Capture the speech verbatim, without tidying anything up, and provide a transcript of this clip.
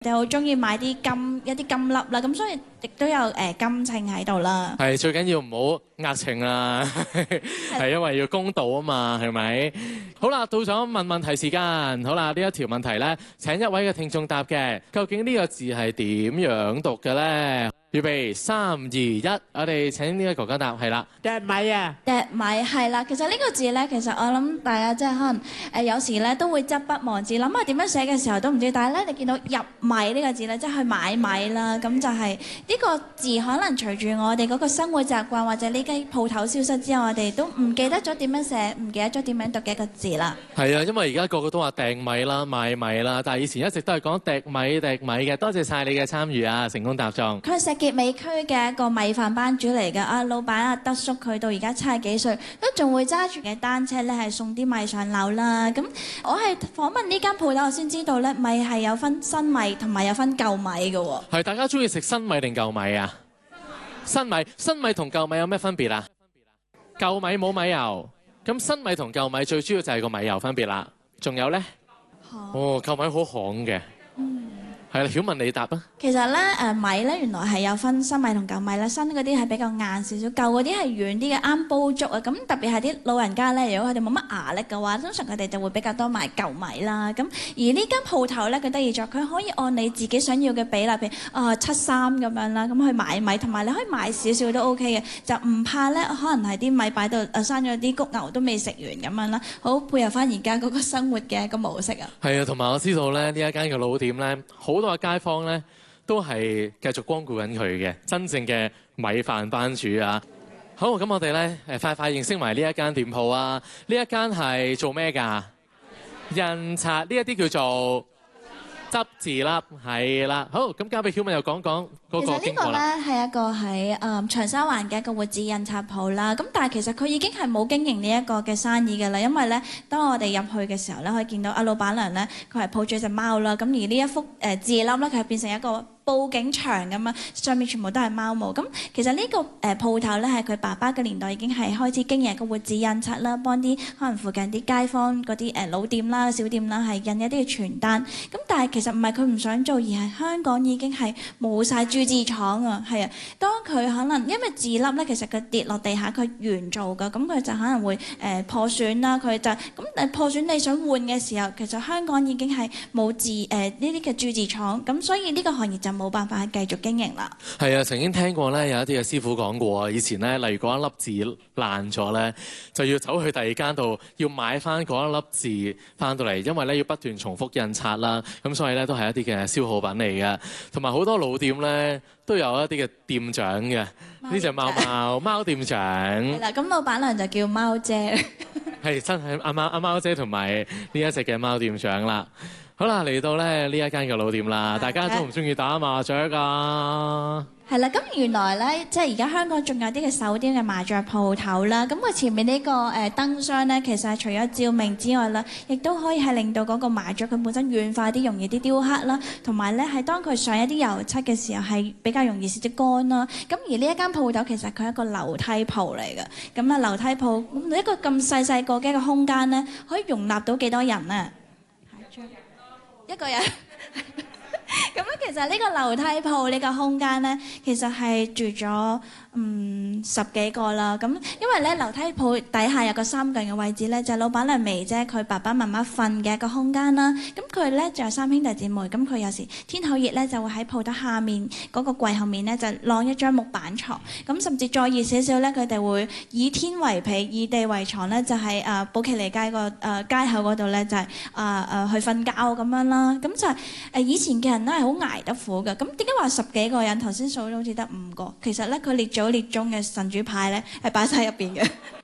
就好中意買啲金一啲金粒啦，咁所以亦都有誒金稱喺度啦。 係最緊要唔好壓情啦，係因為要公道啊嘛，係咪？好啦，到咗問問題時間。好啦，呢一條問題咧，請一位嘅聽眾答嘅，究竟呢個字係點樣讀嘅咧？預備三二一，我哋請呢個哥哥答，係啦。 隻米啊！ 隻米係啦，其實呢個字咧，其實我諗大家即係可能誒有時咧都會執筆忘字，諗下點樣寫嘅時候都唔知，但係咧你見到入米呢個字咧，即係去買米啦，咁就係呢個字可能隨住我哋嗰個生活習慣或者呢間鋪頭消失之後，我哋都唔記得咗點樣寫，唔記得咗點樣讀嘅一個字啦。 係啊，因為而家個個都話訂米啦、買米啦，但係以前一直都係講滴米、滴米嘅。多謝晒你嘅參與啊，成功答中。 佢係石硤尾區嘅一個米飯班主嚟嘅，啊老闆啊德叔，佢到而家七十幾歲，都仲會揸住嘅單車咧係送啲米上樓啦。咁我係訪問呢間鋪頭，我先知道咧米係有分新米同埋有分舊米嘅喎。 係大家中意食新米定舊米啊？新米，新米同舊米有咩分別啊？舊米冇米油，咁新米同舊米最主要就係個米油分別啦。仲有咧？哦，舊米好旱嘅。係啦，曉文你答啊。 其實咧，誒米咧原來係有分新米同舊米啦。新嗰啲係比較硬少少，舊嗰啲係軟啲嘅，啱煲粥啊。咁特別係啲老人家咧，如果佢哋冇乜牙力嘅話，通常佢哋就會比較多買舊米啦。咁而呢間鋪頭咧，佢得意咗，佢可以按你自己想要嘅比例，譬如啊七三咁樣啦，咁去買米，同埋你可以買少少都 OK 嘅，就唔怕咧，可能係啲米擺到誒生咗啲谷牛都未食完咁樣啦。好配合翻而家嗰個生活嘅一個模式啊。 係啊，同埋我知道咧，呢一間嘅老店咧，好多嘅街坊咧都係繼續光顧緊佢嘅真正嘅米飯班主啊！好，咁我哋咧誒快快認識埋呢一間店鋪啊！呢一間係做咩㗎？印刷呢一啲叫做執字粒，係啦。好，咁交俾曉文又講講嗰個經過啦。 其實呢個咧係一個喺誒、嗯、長沙灣嘅一個活字印刷鋪啦。咁但係其實佢已經係冇經營呢一個嘅生意㗎啦，因為咧當我哋入去嘅時候咧，可以見到阿老闆娘咧，佢係抱住隻貓啦。咁而呢一幅誒、呃、字粒咧，佢係變成一個報警牆咁啊，上面全部都係貓毛。咁其實呢個誒鋪頭咧，係佢爸爸嘅年代已經係開始經營個活字印刷啦，幫啲可能附近啲街坊嗰啲誒老店啦、小店啦，係印一啲嘅傳單。咁但係其實唔係佢唔想做，而係香港已經係冇晒鑄字廠啊。係啊，當佢可能因為字粒咧，其實佢跌落地下佢原做㗎，咁佢就可能會誒、呃、破損啦。佢就咁誒破損，你想換嘅時候，其實香港已經係冇字誒呢啲嘅鑄字廠，咁所以呢個行業就冇辦法繼續經營啦。 係啊，曾經聽過咧，有一啲嘅師傅講過啊，以前咧，例如嗰一粒字爛咗咧，就要走去第二間度，要買翻嗰一粒字翻到嚟，因為咧要不斷重複印刷啦，咁所以咧都係一啲嘅消耗品嚟嘅。同埋好多老店咧都有一啲嘅店長嘅，呢隻貓貓貓店長。係啦，咁老闆娘就叫貓姐。 係真係阿貓阿貓姐同埋呢一隻嘅貓店長啦。好啦，嚟到咧呢一間嘅老店啦，大家中唔中意打麻雀㗎？係啦，咁原來咧，即係而家香港仲有啲嘅手雕嘅麻雀鋪頭啦。咁佢前面呢個誒燈箱咧，其實係除咗照明之外啦，亦都可以係令到嗰個麻雀佢本身軟化啲，容易啲雕刻啦。同埋咧，係當佢上一啲油漆嘅時候，係比較容易蝕啲乾啦。咁而呢一間鋪頭其實佢係一個樓梯鋪嚟嘅。咁啊樓梯鋪，咁一個咁細細個嘅一個空間咧，可以容納到幾多人啊？一個人。咁咧，其實呢個樓梯鋪呢個空間咧，其實係住咗嗯十幾個啦。咁因為咧樓梯鋪底下有個三角嘅位置咧，就係老闆娘眉姐佢爸爸媽媽瞓嘅一個空間啦。咁佢咧就有三兄弟姊妹，咁佢有時天好熱咧，就會喺鋪頭下面嗰個櫃後面咧就晾一張木板床。咁甚至再熱少少咧，佢哋會以天為被，以地為床咧，就係誒寶其利街個誒街口嗰度咧，就係誒誒去瞓覺咁樣啦。咁就係誒以前嘅人咧係好捱得苦嘅。咁點解話十幾個人？頭先數到好似得五個，其實咧佢列祖列宗嘅神主牌咧係擺晒入邊嘅。